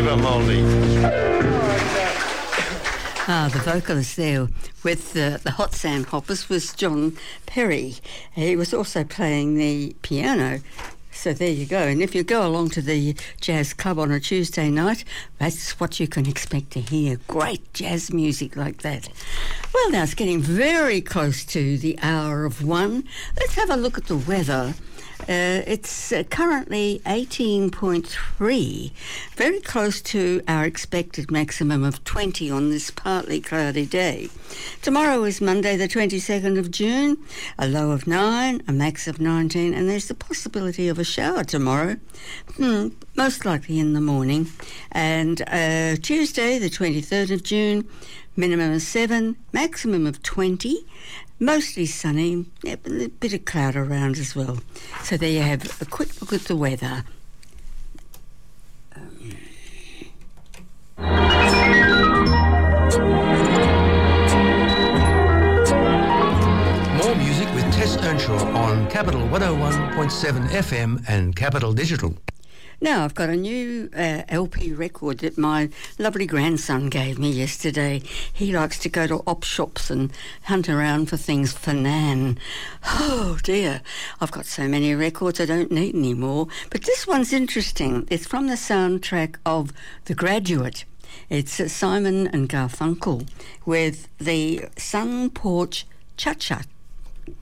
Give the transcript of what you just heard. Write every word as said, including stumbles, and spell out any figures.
Eva Moldy. Ah, the vocalist there with the, the Hot Sandhoppers was John Perry. He was also playing the piano. So there you go. And if you go along to the jazz club on a Tuesday night, that's what you can expect to hear. Great jazz music like that. Well, now it's getting very close to the hour of one. Let's have a look at the weather. Uh, it's uh, currently eighteen point three, very close to our expected maximum of twenty on this partly cloudy day. Tomorrow is Monday the twenty-second of June, a low of nine, a max of nineteen, and there's the possibility of a shower tomorrow, hmm, most likely in the morning. And uh, Tuesday the twenty-third of June, minimum of seven, maximum of twenty. Mostly sunny, yeah, but a bit of cloud around as well. So there you have a quick look at the weather. Um. More music with Tess Earnshaw on Capital one oh one point seven F M and Capital Digital. Now, I've got a new uh, L P record that my lovely grandson gave me yesterday. He likes to go to op shops and hunt around for things for Nan. Oh, dear. I've got so many records I don't need any more. But this one's interesting. It's from the soundtrack of The Graduate. It's uh, Simon and Garfunkel with the Sun Porch Cha-Cha.